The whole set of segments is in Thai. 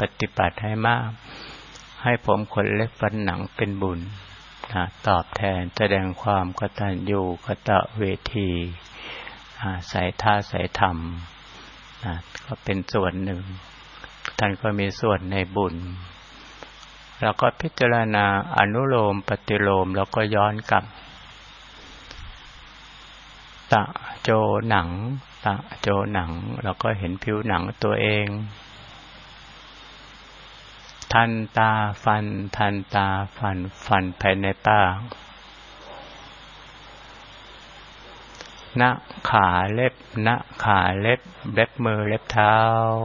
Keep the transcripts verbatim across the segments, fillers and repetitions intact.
ปฏิบัติให้มากให้ผมขนเล็บฟันหนังเป็นบุญนะตอบแทนแสดงความกตัญญูกตเวทีใส่ท่าใส่ธรรมนะก็เป็นส่วนหนึ่งท่านก็มีส่วนในบุญแล้วก็พิจารณาอนุโลมปฏิโลมแล้วก็ย้อนกลับตะโจหนังตะโจหนังแล้วก็เห็นผิวหนังตัวเองทันตาฟันทันตาฟันฟันภายในปากณขาเล็บณขาเล็บเล็บมือเล็บเท้า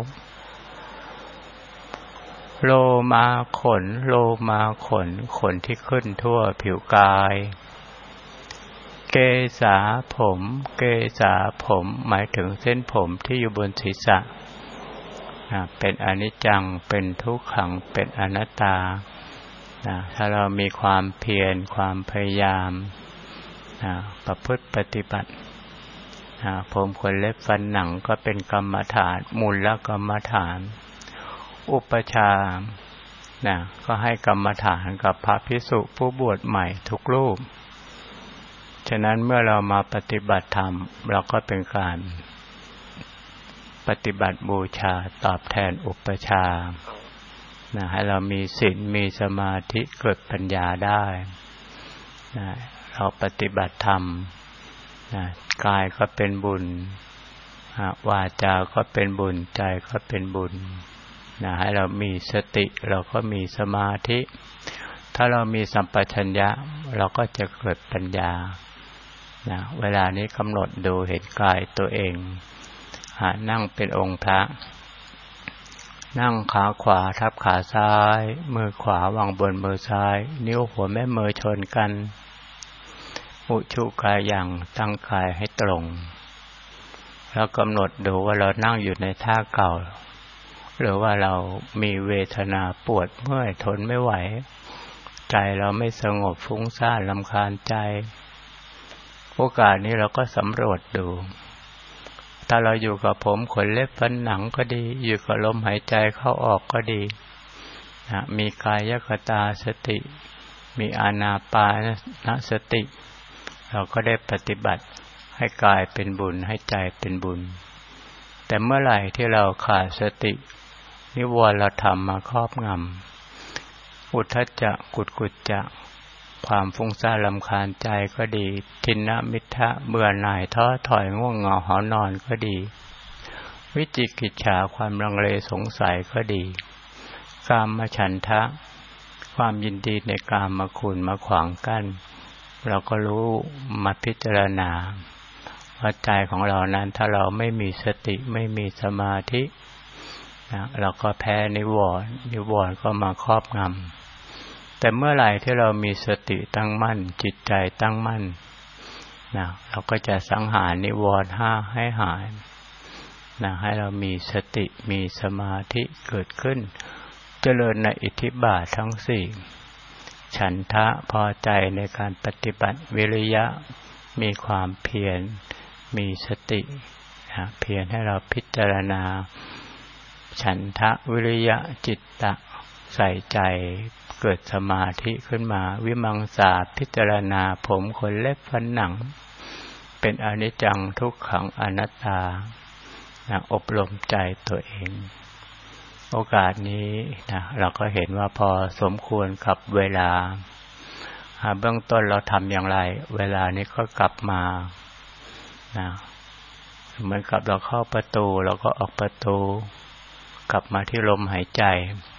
โลมาขนโลมาขนขนที่ขึ้นทั่วผิวกายเกษาผมเกษาผมหมายถึงเส้นผมที่อยู่บนศีรษะเป็นอนิจจังเป็นทุกขังเป็นอนัตตาถ้าเรามีความเพียรความพยายามประพฤติปฏิบัติผมขนเล็บฟันหนังก็เป็นกรรมฐานมูลกรรมฐานอุปชานะก็ให้กรรมฐานกับพระภิกษุผู้บวชใหม่ทุกรูปฉะนั้นเมื่อเรามาปฏิบัติธรรมเราก็เป็นการปฏิบัติบูชาตอบแทนอุปชานะให้เรามีศีลมีสมาธิเกิดปัญญาได้นะเราปฏิบัติธรรมนะกายก็เป็นบุญวาจาก็เป็นบุญใจก็เป็นบุญนะให้เรามีสติเราก็มีสมาธิถ้าเรามีสัมปชัญญะเราก็จะเกิดปัญญานะเวลานี้กำหนดดูเห็นกายตัวเองนั่งเป็นองค์พระนั่งขาขวาทับขาซ้ายมือขวาวางบนมือซ้ายนิ้วหัวแม่มือชนกันอุชุกายยังตั้งกายให้ตรงแล้วกำหนดดูว่าเรานั่งอยู่ในท่าเก่าหรือว่าเรามีเวทนาปวดเมื่อยทนไม่ไหวใจเราไม่สงบฟุ้งซ่านรำคาญใจโอกาสนี้เราก็สำรวจดูถ้าเราอยู่กับผมขนเล็บฟันหนังก็ดีอยู่กับลมหายใจเข้าออกก็ดีนะมีกายคตาสติมีอานาปานสติเราก็ได้ปฏิบัติให้กายเป็นบุญให้ใจเป็นบุญแต่เมื่อไหร่ที่เราขาดสตินิวรณธรรมมาครอบงำอุทธัจจะกุจกุจจะความฟุ้งซ่านรำคาญใจก็ดีทินนมิทธะเบื่อหน่ายท้อถอยง่วงเหงาหอนอนก็ดีวิจิกิจฉาความลังเลสงสัยก็ดีกามฉันทะความยินดีในกามมาคุณมาขวางกั้นเราก็รู้มาพิจารณาว่าใจของเรานั้นถ้าเราไม่มีสติไม่มีสมาธินะเราก็แพ้นิวรณ์นิวรณ์ก็มาครอบงำแต่เมื่อไหร่ที่เรามีสติตั้งมั่นจิตใจตั้งมั่นนะเราก็จะสังหารนิวรณ์ห้าให้หายนะให้เรามีสติมีสมาธิเกิดขึ้นเจริญในอิทธิบาททั้งสี่ฉันทะพอใจในการปฏิบัติวิริยะมีความเพียรมีสตินะเพียรให้เราพิจารณาฉันทะวิริยะจิตตะใส่ใจเกิดสมาธิขึ้นมาวิมังสาพิจารณาผมขนเล็บฟันหนังเป็นอนิจจังทุกขังอนัตตานะอบรมใจตัวเองโอกาสนี้นะเราก็เห็นว่าพอสมควรกับเวลาเบื้องต้นเราทำอย่างไรเวลานี้ก็กลับมานะเหมือนกับเราเข้าประตูเราก็ออกประตูกลับมาที่ลมหายใจ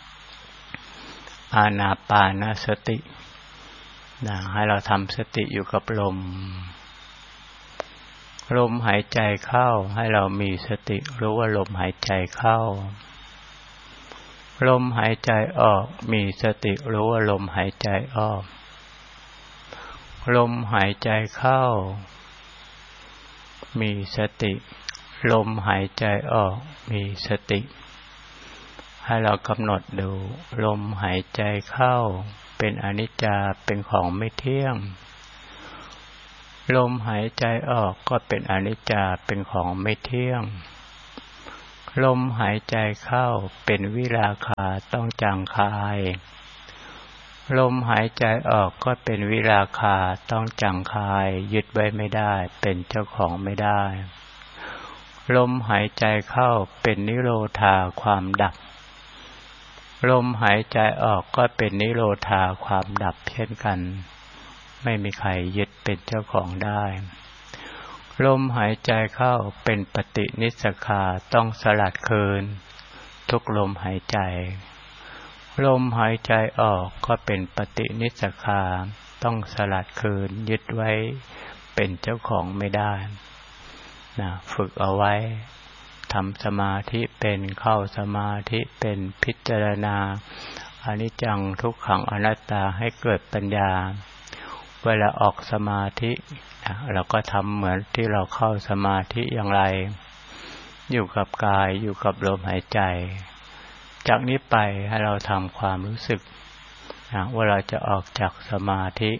อานาปานสตินะให้เราทำสติอยู่กับลมลมหายใจเข้าให้เรามีสติรู้ว่าลมหายใจเข้าลมหายใจออกมีสติรู้ว่าลมหายใจออกลมหายใจเข้ามีสติลมหายใจออกมีสติให้เรากำหนดดูลมหายใจเข้าเป็นอนิจจาเป็นของไม่เที่ยงลมหายใจออกก็เป็นอนิจจาเป็นของไม่เที่ยงลมหายใจเข้าเป็นวิราคะต้องจางคายลมหายใจออกก็เป็นวิราคะต้องจางคายยึดไว้ไม่ได้เป็นเจ้าของไม่ได้ลมหายใจเข้าเป็นนิโรธาความดับลมหายใจออกก็เป็นนิโรธาความดับเช่นกันไม่มีใครยึดเป็นเจ้าของได้ลมหายใจเข้าเป็นปฏินิสสขาต้องสลัดคืนทุกลมหายใจลมหายใจออกก็เป็นปฏินิสสขาต้องสลัดคืนยึดไว้เป็นเจ้าของไม่ได้นะฝึกเอาไว้ทำสมาธิเป็นเข้าสมาธิเป็นพิจารณาอนิจจังทุกขังอนัตตาให้เกิดปัญญาเวลาออกสมาธิเราก็ทำเหมือนที่เราเข้าสมาธิอย่างไรอยู่กับกายอยู่กับลมหายใจจากนี้ไปให้เราทำความรู้สึกว่าเราจะออกจากสมาธิ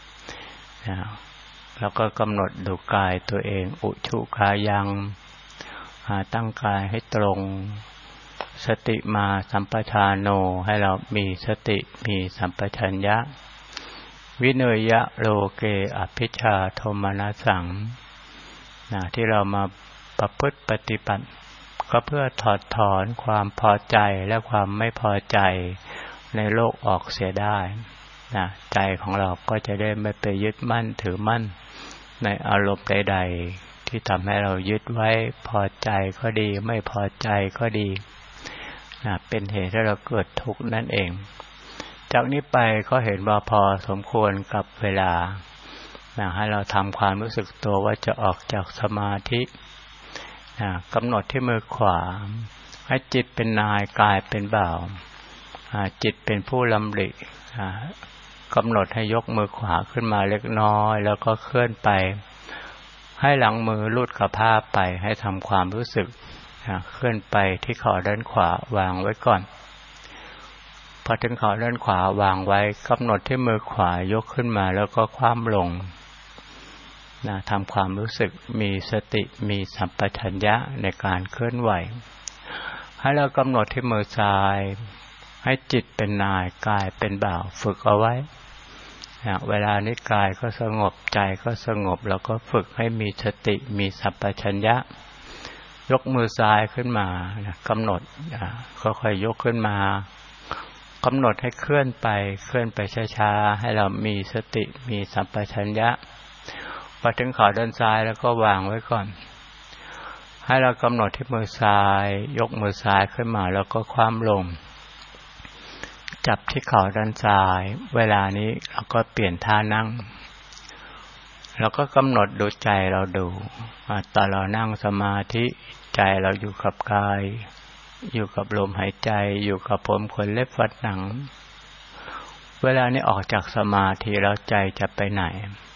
แล้วก็กำหนดดูกายตัวเองอุชุกายังตั้งกายให้ตรงสติมาสัมปทานโนให้เรามีสติมีสัมปชัญญะวิเนยะโลเกอภิชาโทมนัสสังนะที่เรามาประพฤติปฏิบัติก็เพื่อถอดถอนความพอใจและความไม่พอใจในโลกออกเสียได้นะใจของเราก็จะได้ไม่ไปยึดมั่นถือมั่นในอารมณ์ใดๆที่ทำให้เรายึดไว้พอใจก็ดีไม่พอใจก็ดีนะเป็นเหตุให้เราเกิดทุกข์นั่นเองจากนี้ไปก็เห็นว่าพอสมควรกับเวลานะให้เราทำความรู้สึกตัวว่าจะออกจากสมาธินะกำหนดที่มือขวาให้จิตเป็นนายกายเป็นบ่าวจิตเป็นผู้ลำลิกำหนดให้ยกมือขวาขึ้นมาเล็กน้อยแล้วก็เคลื่อนไปให้หลังมือลูดกับผ้าไปให้ทำความรู้สึกเคลื่อนไปที่ข้อด้านขวาวางไว้ก่อนพอถึงข้อด้านขวาวางไว้กำหนดที่มือขวายกขึ้นมาแล้วก็คว่ำลงนะทำความรู้สึกมีสติมีสัมปชัญญะในการเคลื่อนไหวให้เรากำหนดที่มือซ้ายให้จิตเป็นนายกายเป็นบ่าวฝึกเอาไว้นะเวลานี้กายก็สงบใจก็สงบแล้วก็ฝึกให้มีสติมีสัมปชัญญะยกมือซ้ายขึ้นมานะกำหนดค่อยๆยกขึ้นมากำหนดให้เคลื่อนไปเคลื่อนไปช้าๆให้เรามีสติมีสัมปชัญญะพอถึงขาด้านซ้ายแล้วก็วางไว้ก่อนให้เรากำหนดที่มือซ้ายยกมือซ้ายขึ้นมาแล้วก็คว่ำลงจับที่เข่าด้านซ้ายเวลานี้เราก็เปลี่ยนท่านั่งเราก็กำหนดดูใจเราดูตอนเรานั่งสมาธิใจเราอยู่กับกายอยู่กับลมหายใจอยู่กับผมขนเล็บฟันหนังเวลานี้ออกจากสมาธิแล้วใจจะไปไหน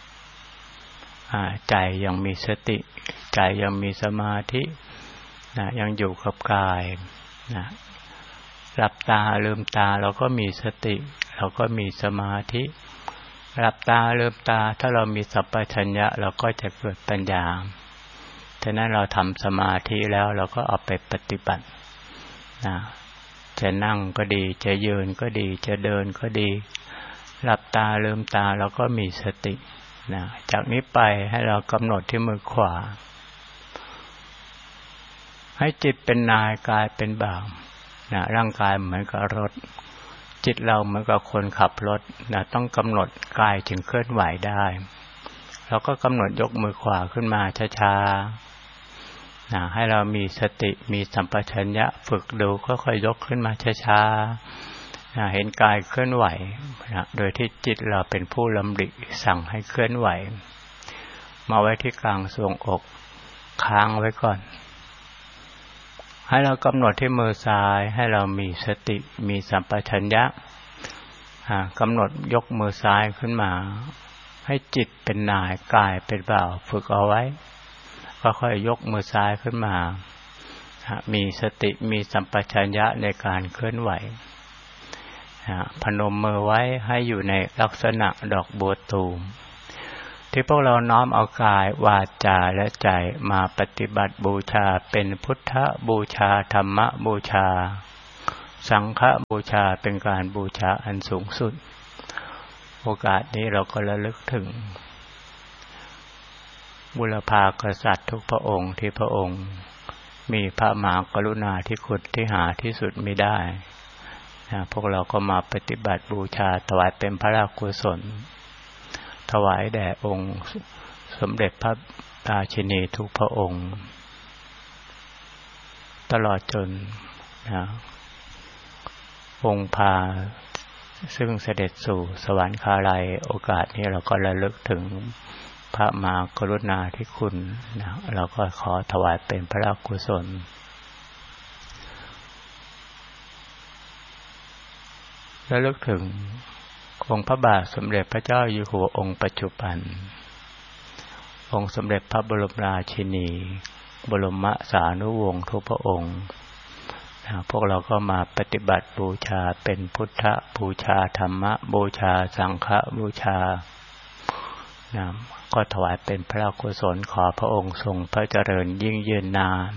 ใจยังมีสติใจยังมีสมาธินะยังอยู่กับกายนะหลับตาลืมตาเราก็มีสติเราก็มีสมาธิหลับตาลืมตาถ้าเรามีสัมปชัญญะเราก็จะเกิดปัญญาฉะนั้นเราทำสมาธิแล้วเราก็เอาไปปฏิบัตินะจะนั่งก็ดีจะยืนก็ดีจะเดินก็ดีหลับตาลืมตาเราก็มีสตินะจากนี้ไปให้เรากำหนดที่มือขวาให้จิตเป็นนายกายเป็นบ่าวนะร่างกายเหมือนกับรถจิตเราเหมือนกับคนขับรถนะต้องกำหนดกายถึงเคลื่อนไหวได้เราก็กำหนดยกมือขวาขึ้นมาช้าๆนะให้เรามีสติมีสัมปชัญญะฝึกดูค่อยๆยกขึ้นมาช้าๆนะเห็นกายเคลื่อนไหวนะโดยที่จิตเราเป็นผู้ลำลิสั่งให้เคลื่อนไหวมาไว้ที่กลางทรวงอกค้างไว้ก่อนให้เรากำหนดที่มือซ้ายให้เรามีสติมีสัมปชัญญะกำหนดยกมือซ้ายขึ้นมาให้จิตเป็นนายกายเป็นบ่าวฝึกเอาไว้ค่อยๆยกมือซ้ายขึ้นมามีสติมีสัมปชัญญะในการเคลื่อนไหวพนมมือไว้ให้อยู่ในลักษณะดอกบัวตูมที่พวกเราน้อมเอากายวาจาและใจมาปฏิบัติบูชาเป็นพุทธบูชาธรรมบูชาสังฆบูชาเป็นการบูชาอันสูงสุดโอกาสนี้เราก็ระลึกถึงบุรพากษัตริย์ทุกพระองค์ที่พระองค์มีพระมหากรุณาธิคุณที่หาที่สุดไม่ได้นะพวกเราก็มาปฏิบัติบูชาถวายเป็นพระราชกุศลถวายแด่องค์สมเด็จพระราชินีทุกพระองค์ตลอดจนนะองค์พาซึ่งเสด็จสู่สวรรคาลัยโอกาสนี้เราก็ระลึกถึงพระมหากรุณาธิคุณนะเราก็ขอถวายเป็นพระราชกุศลระลึกถึงองค์พระบาทสมเด็จพระเจ้าอยู่หัวองค์ปัจจุบันองค์สมเด็จพระบรมราชินีบรมสานุวงศ์ทุกพระองค์นะพวกเราก็มาปฏิบัติบูชาเป็นพุทธบูชาธรรมบูชาสังฆบูชานะก็ถวายเป็นพระราชกุศลขอพระองค์ทรงพระเจริญยิ่งยืนนาน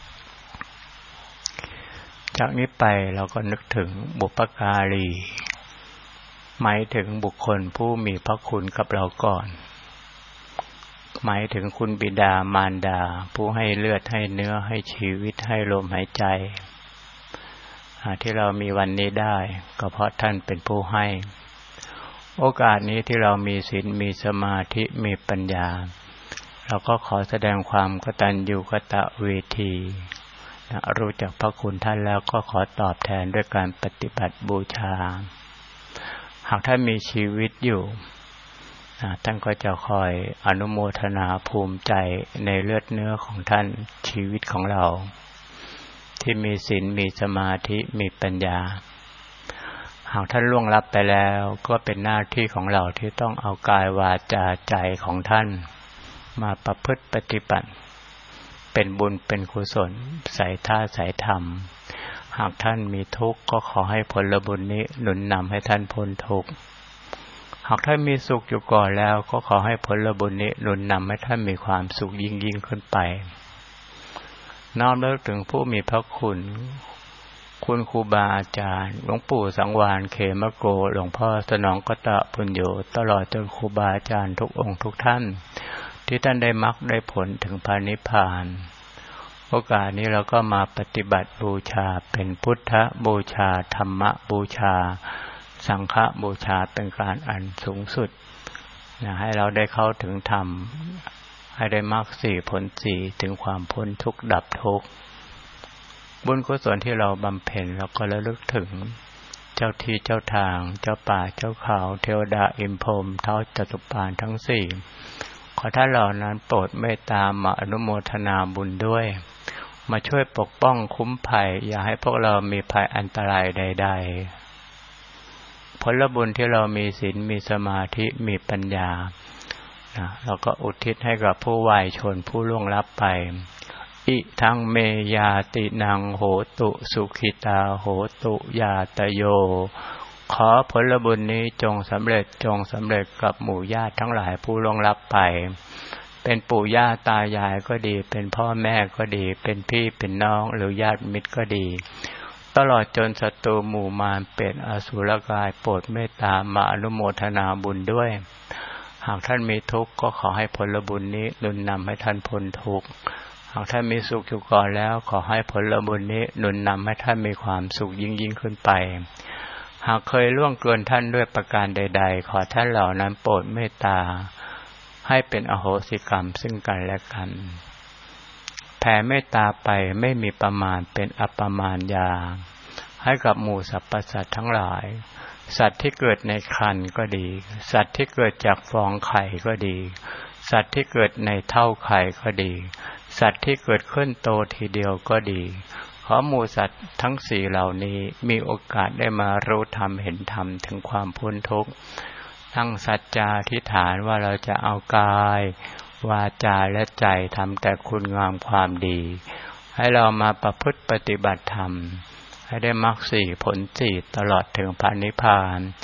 จากนี้ไปเราก็นึกถึงบุพการีหมายถึงบุคคลผู้มีพระคุณกับเราก่อนหมายถึงคุณบิดามารดาผู้ให้เลือดให้เนื้อให้ชีวิตให้ลมหายใจที่เรามีวันนี้ได้ก็เพราะท่านเป็นผู้ให้โอกาสนี้ที่เรามีศีลมีสมาธิมีปัญญาเราก็ขอแสดงความกตัญญูกตเวทีนะรู้จักพระคุณท่านแล้วก็ขอตอบแทนด้วยการปฏิบัติบูชาหากท่านมีชีวิตอยู่นะท่านก็จะคอยอนุโมทนาภูมิใจในเลือดเนื้อของท่านชีวิตของเราที่มีศีลมีสมาธิมีปัญญาหากท่านล่วงลับไปแล้วก็เป็นหน้าที่ของเราที่ต้องเอากายวาจาใจของท่านมาประพฤติปฏิบัติเป็นบุญเป็นกุศลใส่ท่าใส่ธรรมหากท่านมีทุกข์ก็ขอให้ผลบุญนี้หนุนนำให้ท่านพ้นทุกข์หากท่านมีสุขอยู่ก่อนแล้วก็ขอให้ผลบุญนี้หนุนนำให้ท่านมีความสุขยิ่งยิ่งขึ้นไปน้อมระลึกถึงผู้มีพระคุณคุณครูบาอาจารย์หลวงปู่สังวาลเขมโกหลวงพ่อสนองกตปุญโญตลอดจนครูบาอาจารย์ทุกองค์ทุกท่านที่ท่านได้มรรคได้ผลถึงพระนิพพานโอกาสนี้เราก็มาปฏิบัติบูชาเป็นพุทธบูชาธรรมบูชาสังฆบูชาเป็นการอันสูงสุดนะให้เราได้เข้าถึงธรรมให้ได้มรรคสี่ผลสี่ถึงความพ้นทุกข์ดับทุกข์บุญกุศลที่เราบำเพ็ญเราก็ระลึกถึงเจ้าที่เจ้าทางเจ้าป่าเจ้าเขาเทวดาอินพรหมเท้าจตุปานทั้งสี่ขอท่านเหล่านั้นโปรดเมตตามาอนุโมทนาบุญด้วยมาช่วยปกป้องคุ้มภัยอย่าให้พวกเรามีภัยอันตรายใดๆผลบุญที่เรามีศีลมีสมาธิมีปัญญานะเราก็อุทิศให้กับผู้วายชนผู้ล่วงลับไปอิทังเมยาตินังโหตุสุขิตาโหตุยาตโยขอผลบุญนี้จงสำเร็จจงสำเร็จกับหมู่ญาติทั้งหลายผู้ล่วงลับไปเป็นปู่ย่าตายายก็ดีเป็นพ่อแม่ก็ดีเป็นพี่เป็นน้องหรือญาติมิตรก็ดีตลอดจนศัตรูหมู่มารเป็นอสุรกายโปรดเมตตามาอนุโมทนาบุญด้วยหากท่านมีทุกข์ก็ขอให้ผลบุญนี้หนุนนำให้ท่านพ้นทุกข์หากท่านมีสุขอยู่ก่อนแล้วขอให้ผลบุญนี้หนุนนำให้ท่านมีความสุขยิ่งยิ่งขึ้นไปหากเคยล่วงเกินท่านด้วยประการใดๆขอท่านเหล่านั้นโปรดเมตตาให้เป็นอโหสิกรรมซึ่งกันและกันแผ่เมตตาไปไม่มีประมาณเป็นอัปปมาณยาให้กับหมู่สรรพสัตว์ทั้งหลายสัตว์ที่เกิดในครรภ์ก็ดีสัตว์ที่เกิดจากฟองไข่ก็ดีสัตว์ที่เกิดในเท่าไข่ก็ดีสัตว์ที่เกิดขึ้นโตทีเดียวก็ดีขอหมู่สัตว์ทั้งสี่เหล่านี้มีโอกาสได้มารู้ธรรมเห็นธรรมถึงความพ้นทุกข์ตั้งสัจจาธิษฐานว่าเราจะเอากายวาจาและใจทำแต่คุณงามความดีให้เรามาประพฤติปฏิบัติธรรมให้ได้มรรคสี่ผลสี่ตลอดถึงพระนิพพาน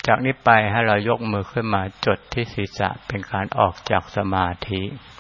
จากนี้ไปให้เรายกมือขึ้นมาจดที่ศีรษะเป็นการออกจากสมาธิ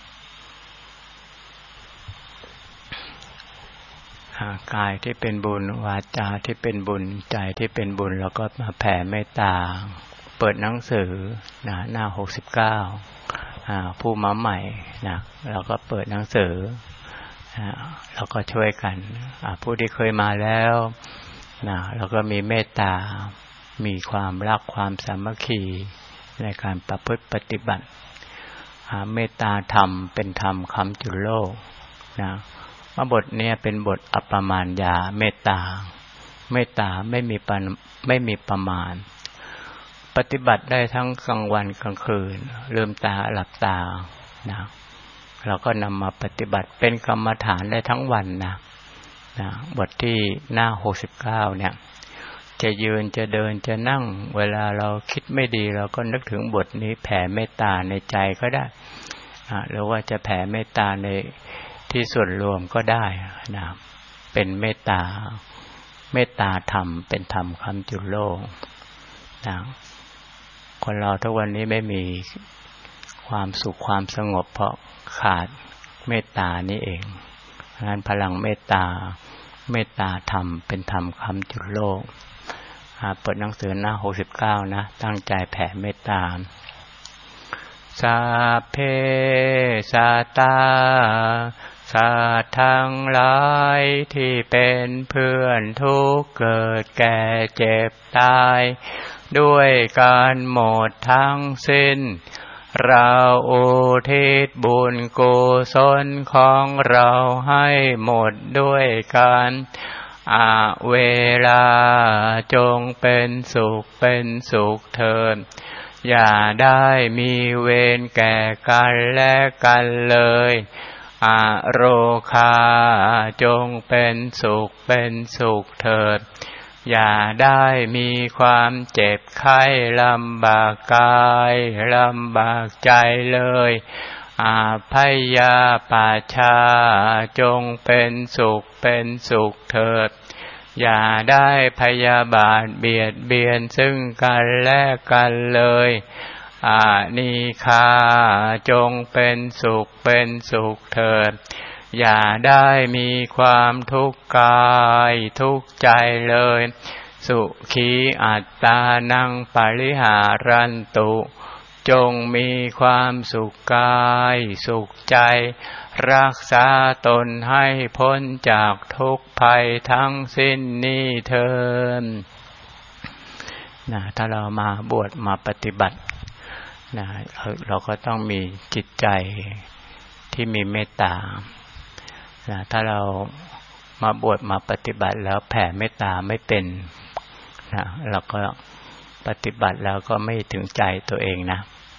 กายที่เป็นบุญวาจาที่เป็นบุญใจที่เป็นบุญแล้วก็มาแผ่เมตตาเปิดหนังสือนะหน้าหกสิบเก้าผู้มาใหม่นะเราก็เปิดหนังสือเราก็ช่วยกันผู้ที่เคยมาแล้วนะเราก็มีเมตตามีความรักความสามัคคีในการประพฤติปฏิบัติเมตตาธรรมเป็นธรรมคำจุลโลกนะมาบทนี้เป็นบทอัปปมาณญาเมตตาเมตตาไม่มีปไม่มีประมาณปฏิบัติได้ทั้งกลางวันกลางคืนลืมตาหลับตานะเราก็นำมาปฏิบัติเป็นกรรมฐานได้ทั้งวันนะนะบทที่หน้าหกสิบเก้าเนี่ยจะยืนจะเดินจะนั่งเวลาเราคิดไม่ดีเราก็นึกถึงบทนี้แผ่เมตตาในใจก็ได้นะหรือว่าจะแผ่เมตตาในที่ส่วนรวมก็ได้นะเป็นเมตตาเมตตาธรรมเป็นธรรมคำจุลโลกนะคนเราทุกวันนี้ไม่มีความสุขความสงบเพราะขาดเมตตานี่เองงั้นพลังเมตตาเมตตาธรรมเป็นธรรมคำจุลโลกเปิดหนังสือหน้าหกสิบเก้านะตั้งใจแผ่เมตตาสัพเพสัตตาสัตว์ทั้งหลายที่เป็นเพื่อนทุกข์เกิดแก่เจ็บตายด้วยการหมดทั้งสิ้นเราอุทิศบุญกุศลของเราให้หมดด้วยกันอาเวลาจงเป็นสุขเป็นสุขเถิดอย่าได้มีเวรแก่กันและกันเลยอโรคาจงเป็นสุขเป็นสุขเถิดอย่าได้มีความเจ็บไข้ลำบากกายลำบากใจเลยอาพยาปาชาจงเป็นสุขเป็นสุขเถิดอย่าได้พยาบาทเบียดเบียนซึ่งกันและกันเลยอานิคาจงเป็นสุขเป็นสุขเถิดอย่าได้มีความทุกข์กายทุกข์ใจเลยสุขีอัตตานังปริหารันตุจงมีความสุขกายสุขใจรักษาตนให้พ้นจากทุกข์ภัยทั้งสิ้นนี้เถิดนะถ้าเรามาบวชมาปฏิบัตินะเราก็ต้องมีจิตใจที่มีเมตตานะถ้าเรามาบวชมาปฏิบัติแล้วแผ่เมตตาไม่เป็นนะเราก็ปฏิบัติแล้วก็ไม่ถึงใจตัวเองนะ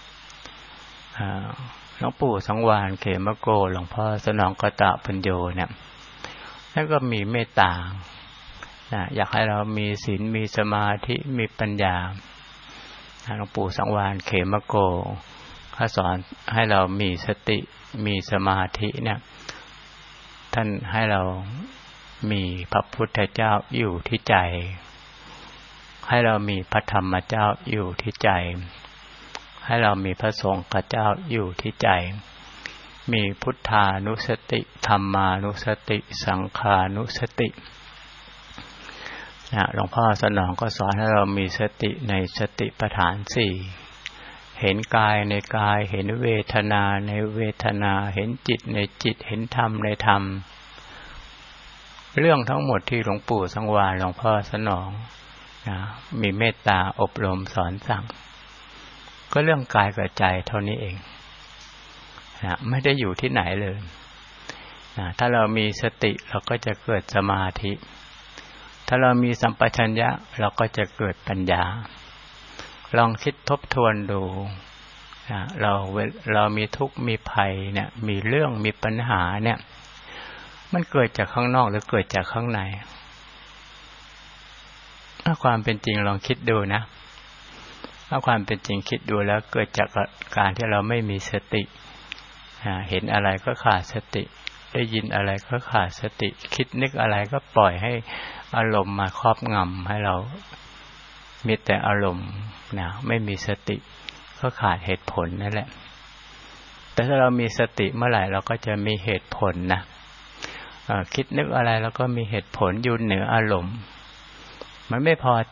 หลวงปู่สังวาลเขมโกหลวงพ่อสนองกตปัญโยเนี่ยนั่นก็มีเมตตานะอยากให้เรามีศีลมีสมาธิมีปัญญาหลวงปู่สังวาลเขมโกเขาสอนให้เรามีสติมีสมาธิเนี่ยท่านให้เรามีพระพุทธเจ้าอยู่ที่ใจให้เรามีพระธรรมเจ้าอยู่ที่ใจให้เรามีพระสงฆ์เจ้าอยู่ที่ใจมีพุทธานุสติธรรมานุสติสังฆานุสตินะหลวงพ่อสนองก็สอนให้เรามีสติในสติปัฏฐานสี่เห็นกายในกายเห็นเวทนาในเวทนาเห็นจิตในจิตเห็นธรรมในธรรมเรื่องทั้งหมดที่หลวงปู่สังวาลหลวงพ่อสนองนะมีเมตตาอบรมสอนสั่งก็เรื่องกายกับใจเท่านี้เองนะไม่ได้อยู่ที่ไหนเลยนะถ้าเรามีสติเราก็จะเกิดสมาธิถ้าเรามีสัมปชัญญะเราก็จะเกิดปัญญาลองคิดทบทวนดูนะเราเรามีทุกข์มีภัยเนี่ยมีเรื่องมีปัญหาเนี่ยมันเกิดจากข้างนอกหรือเกิดจากข้างในถ้าความเป็นจริงลองคิดดูนะถ้าความเป็นจริงคิดดูแล้วเกิดจากการที่เราไม่มีสติเห็นอะไรก็ขาดสติได้ยินอะไรก็ขาดสติคิดนึกอะไรก็ปล่อยให้อารมณ์มาครอบงำให้เรามีแต่อารมณ์นะไม่มีสติก็ขาดเหตุผลนั่นแหละแต่ถ้าเรามีสติเมื่อไหร่เราก็จะมีเหตุผลนะคิดนึกอะไรแล้วก็มีเหตุผลอยู่เหนืออารมณ์มันไม่พอ